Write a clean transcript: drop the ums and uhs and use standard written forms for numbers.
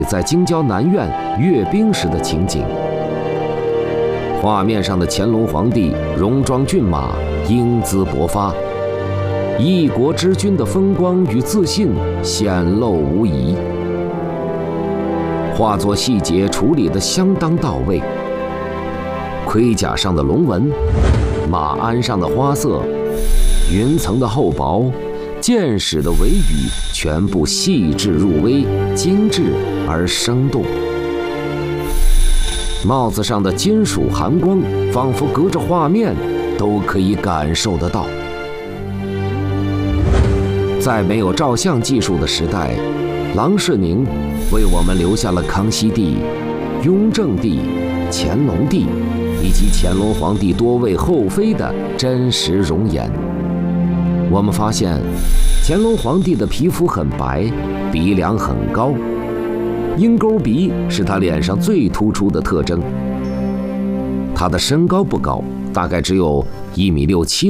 在京郊南苑阅兵时的情景。画面上的乾隆皇帝戎装骏马，英姿勃发，一国之君的风光与自信显露无遗。画作细节处理得相当到位，盔甲上的龙纹，马鞍上的花色，云层的厚薄，箭矢的尾羽，全部细致入微，精致而生动。帽子上的金属寒光，仿佛隔着画面都可以感受得到。在没有照相技术的时代，郎世宁为我们留下了康熙帝、雍正帝、乾隆帝以及乾隆皇帝多位后妃的真实容颜。我们发现，乾隆皇帝的皮肤很白，鼻梁很高，鹰钩鼻是他脸上最突出的特征。他的身高不高，大概只有1.67米